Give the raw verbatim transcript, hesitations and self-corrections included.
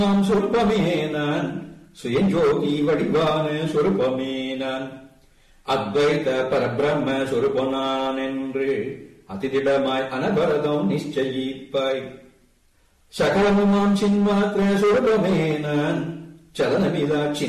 சொருபமே நான் சுயஞ்சோதி வடிவான சொருபமே நான் அத்வைத பரபிரம்ம சொருபனான் என்று அதிதிடமாய் அனபரதம் நிச்சயிப்பாய். சகலமுமாம் சின்மாத்திர சொருபமே நான் சலனமிதா